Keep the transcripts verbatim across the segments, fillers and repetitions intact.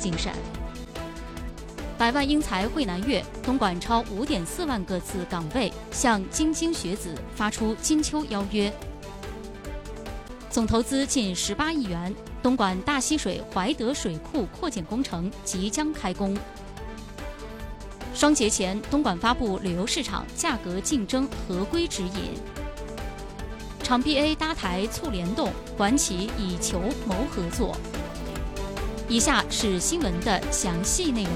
精神。百万英才汇南粤，东莞超五点四万个次岗位向京津学子发出金秋邀约。总投资近十八亿元，东莞大溪水怀德水库扩建工程即将开工。双节前，东莞发布旅游市场价格竞争合规指引。场 B A 搭台促联动，管企以求谋合作。以下是新闻的详细内容。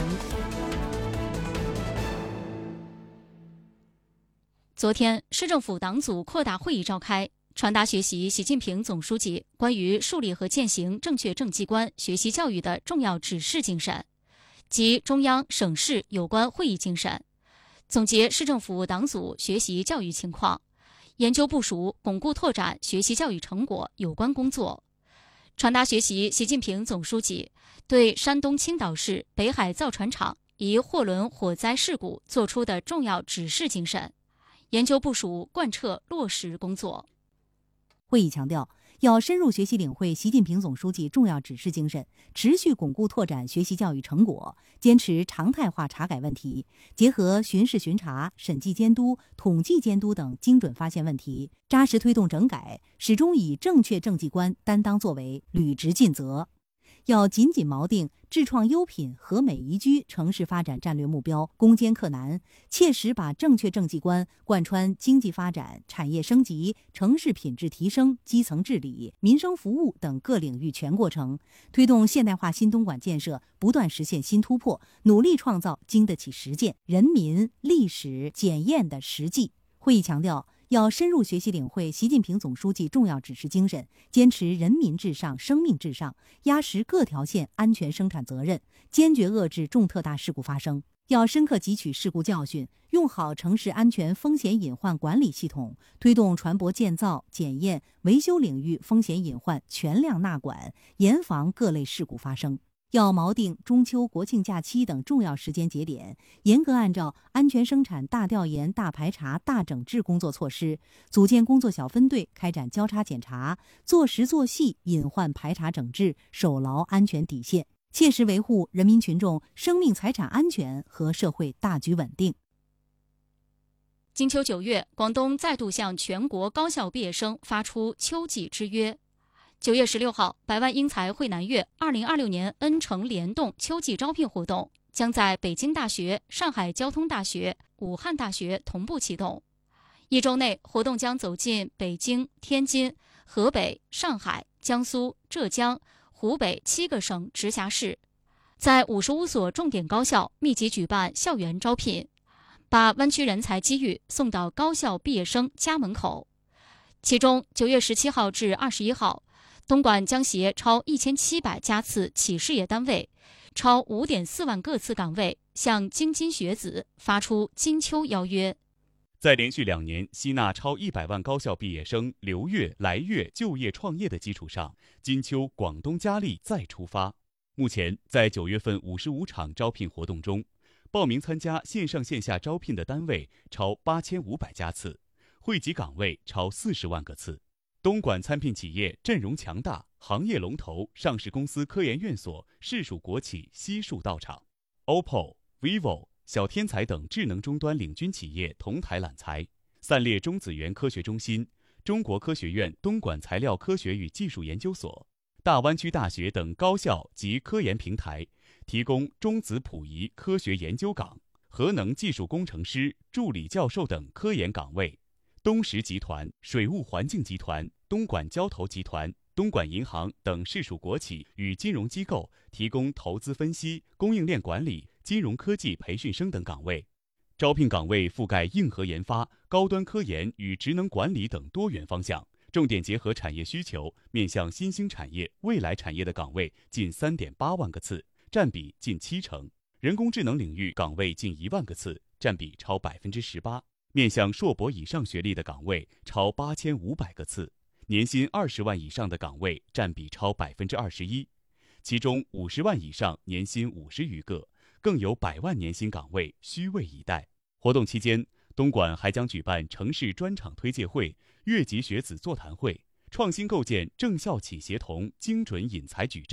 昨天，市政府党组扩大会议召开，传达学习习近平总书记关于树立和践行正确政绩观学习教育的重要指示精神及中央、省市有关会议精神，总结市政府党组学习教育情况，研究部署巩固拓展学习教育成果有关工作，传达学习习近平总书记对山东青岛市北海造船厂一货轮火灾事故作出的重要指示精神，研究部署贯彻落实工作。 会议强调，要深入学习领会习近平总书记重要指示精神，持续巩固拓展学习教育成果，坚持常态化查改问题，结合巡视巡查、审计监督、统计监督等精准发现问题，扎实推动整改，始终以正确政绩观担当作为，履职尽责。要紧紧锚定智创优品、和美宜居城市发展战略目标，攻坚克难，切实把正确政绩观贯穿经济发展、产业升级、城市品质提升、基层治理、民生服务等各领域全过程，推动现代化新东莞建设不断实现新突破，努力创造经得起实践、人民、历史检验的实际。会议强调，要深入学习领会习近平总书记重要指示精神，坚持人民至上、生命至上，压实各条线安全生产责任，坚决遏制重特大事故发生。要深刻汲取事故教训，用好城市安全风险隐患管理系统，推动船舶建造、检验、维修领域风险隐患全量纳管，严防各类事故发生。要锚定中秋、国庆假期等重要时间节点，严格按照安全生产大调研、大排查、大整治工作措施，组建工作小分队，开展交叉检查，做实做细隐患排查整治，守牢安全底线，切实维护人民群众生命财产安全和社会大局稳定。 金秋九月，广东再度向全国高校毕业生发出秋季之约。九月十六号，百万英才汇南粤二零二六年 N 城联动秋季招聘活动将在北京大学、上海交通大学、武汉大学同步启动。一周内，活动将走进北京、天津、河北、上海、江苏、浙江、湖北七个省直辖市，在五十五所重点高校密集举办校园招聘，把湾区人才机遇送到高校毕业生家门口。其中，九月十七号至二十一号，东莞将携超一千七百家次企事业单位，超五点四万个次岗位，向京津学子发出金秋邀约。 在连续两年吸纳超一百万高校毕业生留粤来粤就业创业的基础上，金秋广东佳丽再出发。目前，在九月份五十五场招聘活动中，报名参加线上线下招聘的单位超八千五百家次，惠及岗位超四十万个次。东莞参聘企业阵容强大，行业龙头、上市公司科研院所、市属国企悉数到场。O P O、vivo、小天才等智能终端领军企业同台揽才。散列中子源科学中心、中国科学院东莞材料科学与技术研究所、大湾区大学等高校及科研平台，提供中子谱仪科学研究岗、核能技术工程师、助理教授等科研岗位。东石集团、水务环境集团、东莞交投集团、东莞银行等市属国企与金融机构提供投资分析、供应链管理、金融科技培训生等岗位。招聘岗位覆盖硬核研发、高端科研与职能管理等多元方向，重点结合产业需求，面向新兴产业、未来产业的岗位近 三点八万个次，占比近七成；人工智能领域岗位近一万个次，占比超百分之十八。面向硕博以上学历的岗位超八千五百个次，年薪二十万以上的岗位占比超百分之二十一，其中五十万以上年薪五十余个，更有百万年薪岗位虚位以待。活动期间，东莞还将举办城市专场推介会、越级学子座谈会，创新构建正校企协同精准引才矩阵，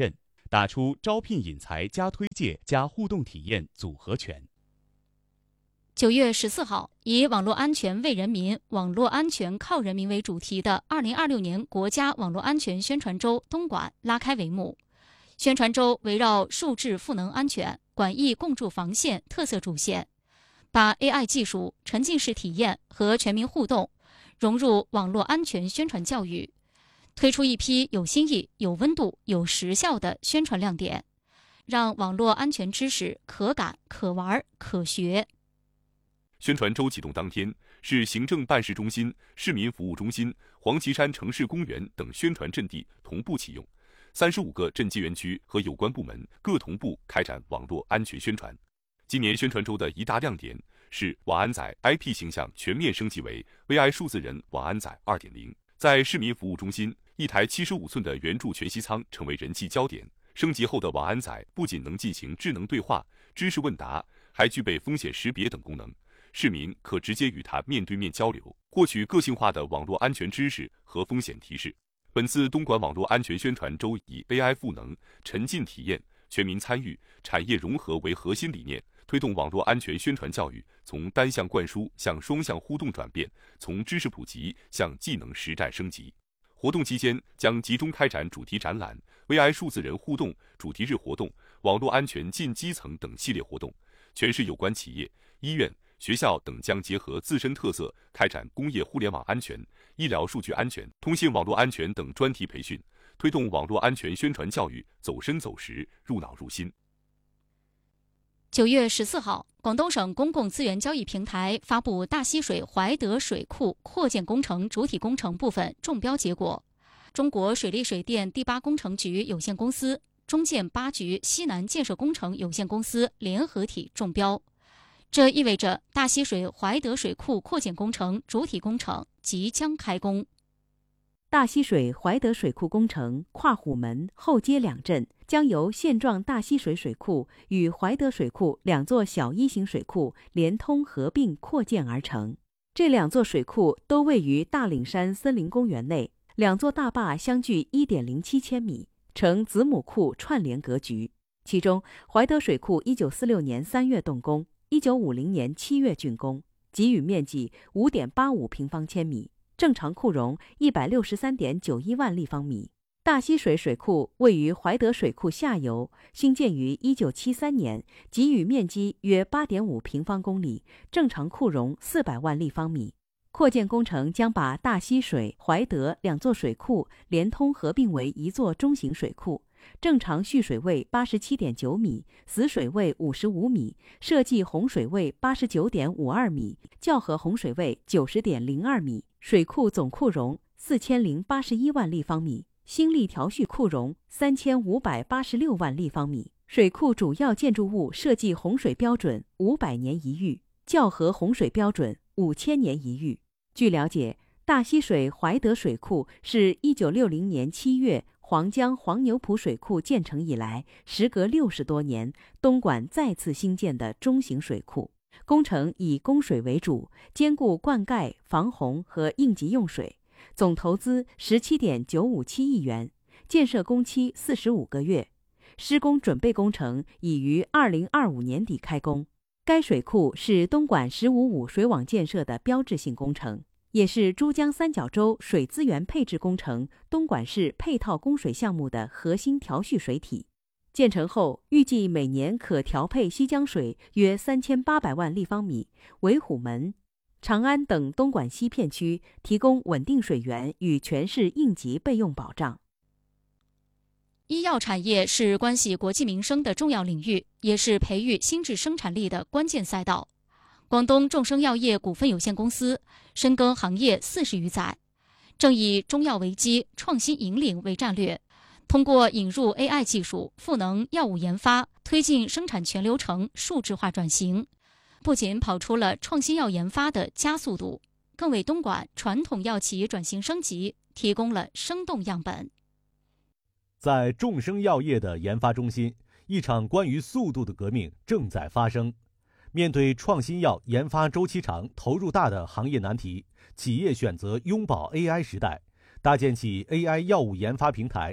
打出招聘引才加推介加互动体验组合拳。 九月十四号，以网络安全为人民，网络安全靠人民为主题的二零二六年国家网络安全宣传周东莞拉开帷幕。宣传周围绕数质赋能安全、广义共筑防线特色主线，把 A I 技术、沉浸式体验和全民互动融入网络安全宣传教育，推出一批有新意、有温度、有实效的宣传亮点，让网络安全知识可感、可玩、可学。 宣传周启动当天，市行政办事中心、市民服务中心、黄岐山城市公园等宣传阵地同步启用，三十五个镇级园区和有关部门各同步开展网络安全宣传。今年宣传周的一大亮点是网安仔 I P 形象全面升级为 V I 数字人网安仔 二点零。在市民服务中心，一台七十五寸的圆柱全息舱成为人气焦点。升级后的网安仔不仅能进行智能对话、知识问答，还具备风险识别等功能。市民可直接与它面对面交流，获取个性化的网络安全知识和风险提示。本次东莞网络安全宣传周以 A I 赋能、沉浸体验、全民参与、产业融合为核心理念，推动网络安全宣传教育从单向灌输向双向互动转变，从知识普及向技能实战升级。活动期间将集中开展主题展览、V I 数字人互动、主题日活动、网络安全进基层等系列活动。全市有关企业、医院、学校等将结合自身特色，开展工业互联网安全、医疗数据安全、通信网络安全等专题培训，推动网络安全宣传教育走深走实、入脑入心。 九月十四号，广东省公共资源交易平台发布大溪水怀德水库扩建工程主体工程部分中标结果，中国水利水电第八工程局有限公司、中建八局西南建设工程有限公司联合体中标。这意味着大溪水怀德水库扩建工程主体工程即将开工。 大溪水怀德水库工程跨虎门、后街两镇将由现状大溪水水库与怀德水库两座小一型水库连通合并扩建而成。这两座水库都位于大岭山森林公园内，两座大坝相距 一点零七千米，呈子母库串联格局。其中，怀德水库一九四六年三月动工，一九五零年七月竣工，给予面积 五点八五平方千米，正常库容 一百六十三点九一万立方米。大溪水水库位于怀德水库下游，兴建于一九七三年，给予面积约 八点五平方公里，正常库容四百万立方米。扩建工程将把大溪水、怀德两座水库连通合并为一座中型水库，正常蓄水位 八十七点九米，死水位五十五米，设计洪水位 八十九点五二米，校河洪水位 九十点零二米。水库总库容四千零八十一万立方米，新力调蓄库容三千五百八十六万立方米。水库主要建筑物设计洪水标准五百年一遇，校河洪水标准五千年一遇。据了解，大溪水怀德水库是一九六零年七月黄江黄牛埔水库建成以来，时隔六十多年，东莞再次兴建的中型水库。工程以供水为主，兼顾灌溉、防洪和应急用水，总投资 十七点九五七亿元，建设工期四十五个月，施工准备工程已于二零二五年底开工。该水库是东莞十五五水网建设的标志性工程，也是珠江三角洲水资源配置工程东莞市配套供水项目的核心调蓄水体。建成后，预计每年可调配西江水约三千八百万立方米，为虎门、长安等东莞西片区提供稳定水源与全市应急备用保障。 医药产业是关系国计民生的重要领域，也是培育新质生产力的关键赛道。广东众生药业股份有限公司深耕行业四十余载，正以中药为基、创新引领为战略，通过引入 A I 技术，赋能药物研发，推进生产全流程数字化转型，不仅跑出了创新药研发的加速度，更为东莞传统药企转型升级提供了生动样本。 在众生药业的研发中心，一场关于速度的革命正在发生。面对创新药研发周期长、投入大的行业难题，企业选择拥抱 A I 时代，搭建起 A I 药物研发平台。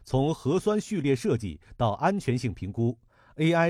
从核酸序列设计到安全性评估 ，A I